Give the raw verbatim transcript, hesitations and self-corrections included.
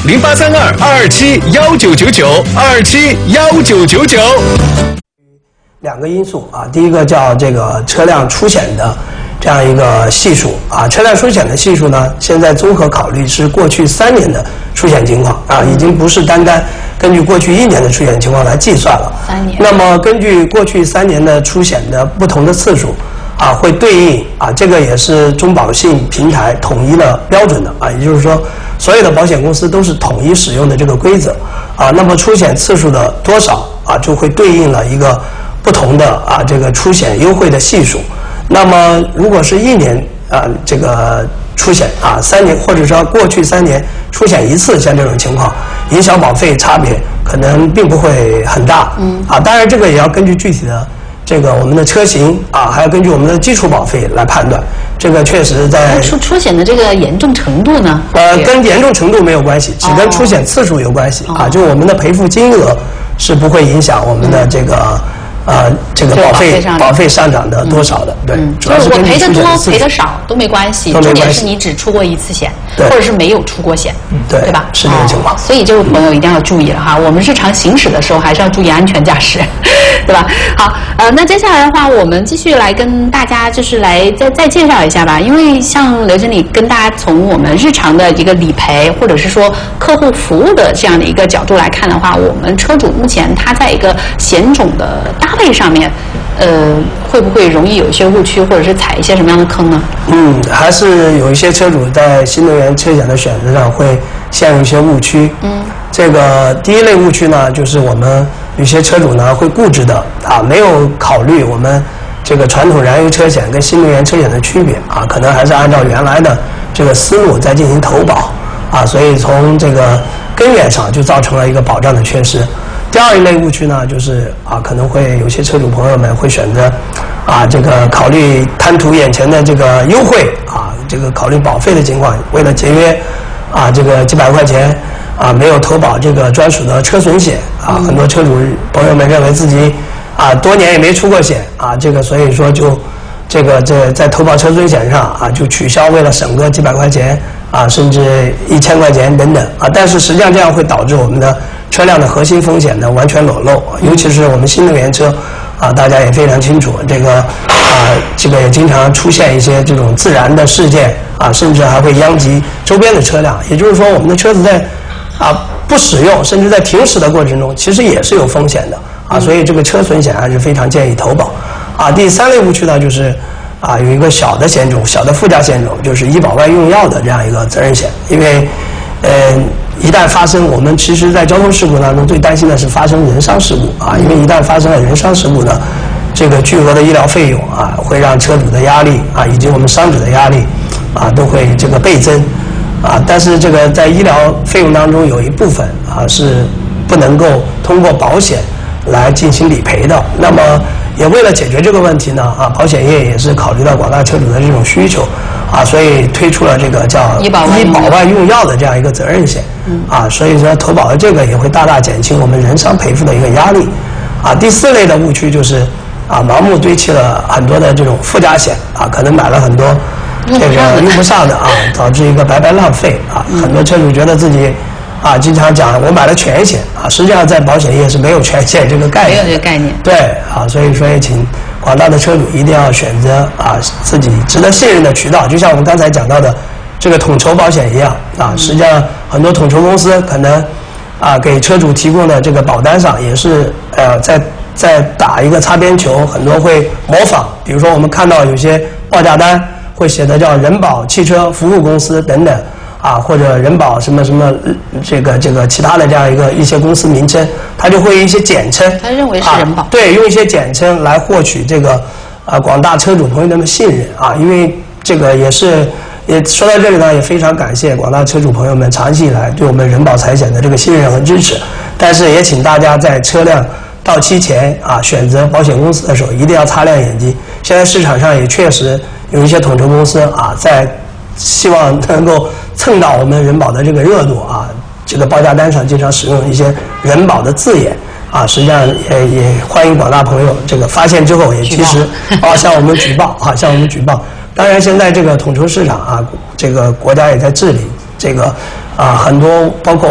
零八三二二二七幺九九九二二七幺九九九。 两个因素啊，第一个叫这个车辆出险的这样一个系数啊，车辆出险的系数呢，现在综合考虑是过去三年的出险情况啊，已经不是单单根据过去一年的出险情况来计算了。 三年。 那么根据过去三年的出险的不同的次数啊，会对应啊，这个也是中保信平台统一的标准的啊，也就是说，所有的保险公司都是统一使用的这个规则啊。那么出险次数的多少啊，就会对应了一个不同的啊这个出险优惠的系数。那么如果是一年啊这个出险啊三年，或者说过去三年出险一次，像这种情况，影响保费差别可能并不会很大。嗯啊，当然这个也要根据具体的这个我们的车型啊，还要根据我们的基础保费来判断。这个确实在出出险的这个严重程度呢？ 呃，跟严重程度没有关系，只跟出险次数有关系、哦、啊。就我们的赔付金额是不会影响我们的这个。嗯呃，这个保费保费上涨的多少的，对， 嗯、 主要是我赔的多赔的少都没关系，重点是你只出过一次险，或者是没有出过险， 对对吧？ 是这个情况、哦。 所以这位朋友一定要注意了哈，我们日常行驶的时候还是要注意安全驾驶，对吧？好，呃，那接下来的话，我们继续来跟大家就是来再再介绍一下吧，因为像刘经理跟大家从我们日常的一个理赔或者是说客户服务的这样的一个角度来看的话，我们车主目前他在一个险种的搭配上面，呃，会不会容易有一些误区，或者是踩一些什么样的坑呢？ 嗯，还是有一些车主在新能源车险的选择上会陷入一些误区。嗯，这个第一类误区呢，就是我们有些车主呢会固执的啊，没有考虑我们这个传统燃油车险跟新能源车险的区别啊，可能还是按照原来的这个思路在进行投保啊，所以从这个根源上就造成了一个保障的缺失。第二一类误区呢，就是啊，可能会有些车主朋友们会选择啊，这个考虑贪图眼前的这个优惠啊，这个考虑保费的情况，为了节约啊这个几百块钱啊，没有投保这个专属的车损险啊，很多车主朋友们认为自己啊多年也没出过险啊，这个所以说就这个这在投保车损险上啊就取消，为了省个几百块钱啊，甚至一千块钱等等啊，但是实际上这样会导致我们的车辆的核心风险呢完全裸露，尤其是我们新能源车啊，大家也非常清楚，这个啊这个也经常出现一些这种自燃的事件啊，甚至还会殃及周边的车辆。也就是说，我们的车子在啊不使用，甚至在停驶的过程中，其实也是有风险的啊，所以这个车损险还是非常建议投保啊。第三类误区呢，就是啊有一个小的险种，小的附加险种，就是医保外用药的这样一个责任险，因为呃。一旦发生，我们其实在交通事故当中最担心的是发生人伤事故啊，因为一旦发生了人伤事故呢，这个巨额的医疗费用啊，会让车主的压力啊，以及我们伤者的压力啊，都会这个倍增啊。但是这个在医疗费用当中有一部分啊是不能够通过保险来进行理赔的。那么也为了解决这个问题呢，啊，保险业也是考虑到广大车主的这种需求。啊，所以推出了这个叫医保外用药的这样一个责任险，啊，所以说投保的这个也会大大减轻我们人伤赔付的一个压力，啊，第四类的误区就是啊，盲目堆砌了很多的这种附加险，啊，可能买了很多这个用不上的啊，导致一个白白浪费啊，很多车主觉得自己啊，经常讲我买了全险啊，实际上在保险业是没有全险这个概念， 没有这个概念， 对啊，所以说也请广大的车主一定要选择啊自己值得信任的渠道，就像我们刚才讲到的这个统筹保险一样啊，实际上很多统筹公司可能啊给车主提供的这个保单上也是呃在在打一个擦边球，很多会模仿，比如说我们看到有些报价单会写的叫人保汽车服务公司等等。啊，或者人保什么什么这个这个其他的这样一个一些公司名称，他就会用一些简称， 他认为是人保， 啊、对，用一些简称来获取这个啊广大车主朋友们的信任啊，因为这个也是也说到这里呢，也非常感谢广大车主朋友们长期以来对我们人保财险的这个信任和支持，但是也请大家在车辆到期前啊选择保险公司的时候一定要擦亮眼睛。现在市场上也确实有一些统筹公司啊在希望能够蹭到我们人保的这个热度啊，这个报价单上经常使用一些人保的字眼啊，实际上也也欢迎广大朋友这个发现之后也及时啊向我们举报啊向我们举报。当然，现在这个统筹市场啊，这个国家也在治理这个啊很多包括。